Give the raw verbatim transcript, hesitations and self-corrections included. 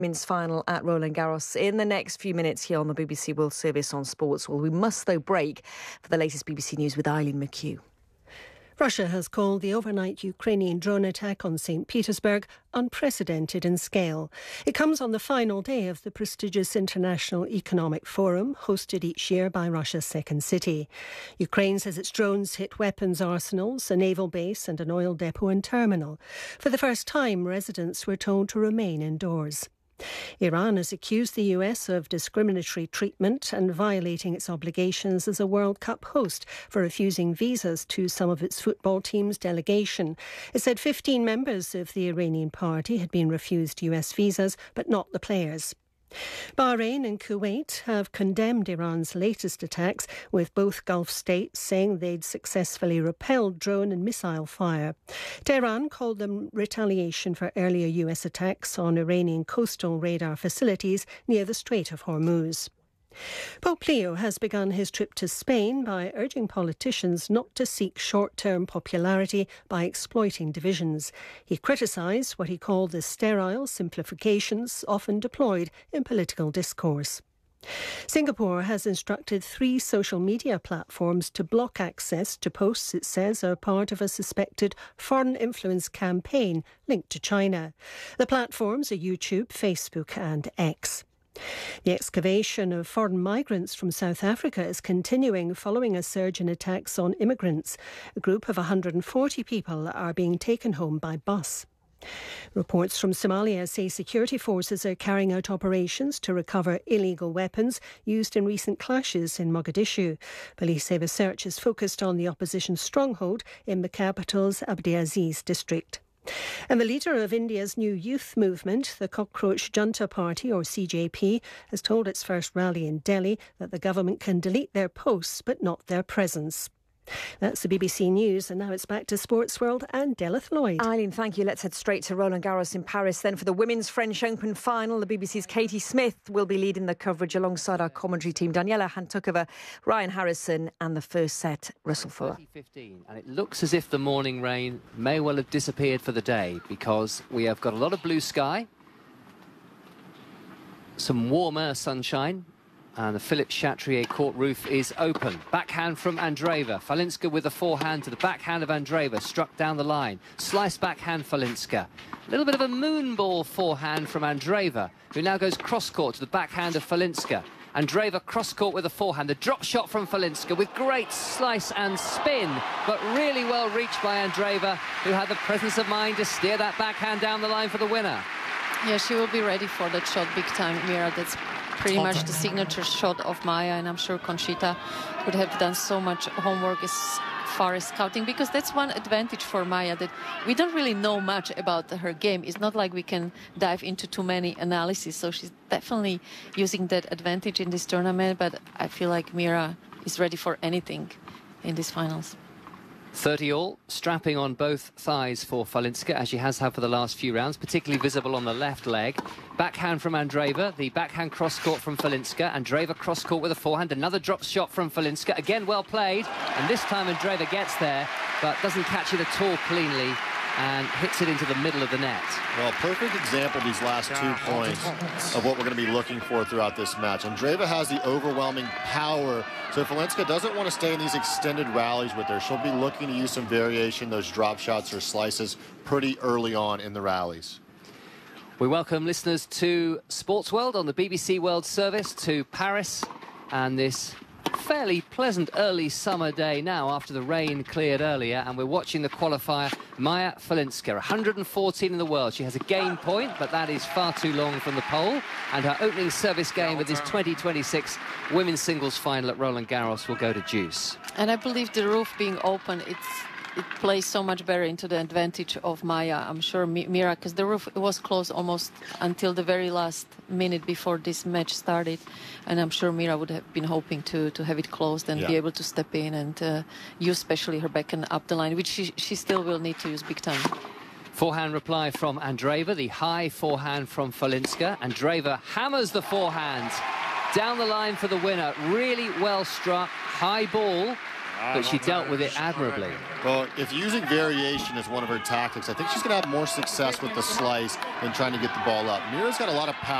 Men's final at Roland Garros in the next few minutes here on the B B C World Service on Sports. Well, we must, though, break for the latest B B C News with Eileen McHugh. Russia has called the overnight Ukrainian drone attack on Saint Petersburg unprecedented in scale. It comes on the final day of the prestigious International Economic Forum, hosted each year by Russia's second city. Ukraine says its drones hit weapons arsenals, a naval base and an oil depot and terminal. For the first time, residents were told to remain indoors. Iran has accused the U S of discriminatory treatment and violating its obligations as a World Cup host for refusing visas to some of its football team's delegation. It said fifteen members of the Iranian party had been refused U S visas, but not the players. Bahrain and Kuwait have condemned Iran's latest attacks, with both Gulf states saying they'd successfully repelled drone and missile fire. Tehran called them retaliation for earlier U S attacks on Iranian coastal radar facilities near the Strait of Hormuz. Pope Leo has begun his trip to Spain by urging politicians not to seek short-term popularity by exploiting divisions. He criticised what he called the sterile simplifications often deployed in political discourse. Singapore has instructed three social media platforms to block access to posts it says are part of a suspected foreign influence campaign linked to China. The platforms are YouTube, Facebook and X. The excavation of foreign migrants from South Africa is continuing following a surge in attacks on immigrants. A group of one hundred forty people are being taken home by bus. Reports from Somalia say security forces are carrying out operations to recover illegal weapons used in recent clashes in Mogadishu. Police say the search is focused on the opposition stronghold in the capital's Abdiaziz district. And the leader of India's new youth movement, the Cockroach Junta Party, or C J P, has told its first rally in Delhi that the government can delete their posts but not their presence. That's the B B C News, and now it's back to Sports World and Delith Lloyd. Eileen, thank you. Let's head straight to Roland Garros in Paris then for the Women's French Open final. The B B C's Katie Smith will be leading the coverage alongside our commentary team, Daniela Hantukova, Ryan Harrison, and the first set, Russell Fuller. And it looks as if the morning rain may well have disappeared for the day, because we have got a lot of blue sky, some warmer sunshine, and the Philippe Chatrier court roof is open. Backhand from Andreeva. Falinska with a forehand to the backhand of Andreeva. Struck down the line. Slice backhand Falinska. A little bit of a moonball forehand from Andreeva, who now goes cross-court to the backhand of Falinska. Andreeva cross-court with a forehand. The drop shot from Falinska with great slice and spin, but really well reached by Andreeva, who had the presence of mind to steer that backhand down the line for the winner. Yeah, she will be ready for that shot big time, Mira. That's pretty much the signature shot of Maya, and I'm sure Conchita would have done so much homework as far as scouting, because that's one advantage for Maya, that we don't really know much about her game. It's not like we can dive into too many analyses, so she's definitely using that advantage in this tournament, but I feel like Mira is ready for anything in these finals. thirty all, strapping on both thighs for Falinska, as she has had for the last few rounds, particularly visible on the left leg. Backhand from Andreeva, the backhand cross-court from Falinska. Andreeva cross-court with a forehand, another drop shot from Falinska. Again, well played, and this time Andreeva gets there, but doesn't catch it at all cleanly, and hits it into the middle of the net. Well, perfect example, these last two points, of what we're going to be looking for throughout this match. Andreeva has the overwhelming power, so Falinska doesn't want to stay in these extended rallies with her. She'll be looking to use some variation, those drop shots or slices, pretty early on in the rallies. We welcome listeners to Sports World on the B B C World Service to Paris, and this fairly pleasant early summer day now after the rain cleared earlier, and we're watching the qualifier Maya Falinska, one hundred fourteen in the world. She has a game point, but that is far too long from the pole, and her opening service game of this twenty twenty-six women's singles final at Roland Garros will go to deuce. And I believe the roof being open, it's it plays so much better into the advantage of Maya. I'm sure Mira, because the roof was closed almost until the very last minute before this match started, and I'm sure Mira would have been hoping to to have it closed and yeah. be able to step in and uh, use especially her backhand up the line, which she, she still will need to use big time. Forehand reply from Andreeva, the high forehand from Falinska. Andreeva hammers the forehand down the line for the winner. Really well struck, high ball. but she dealt with it admirably. Well, if using variation is one of her tactics, I think she's going to have more success with the slice than trying to get the ball up. Mira's got a lot of power.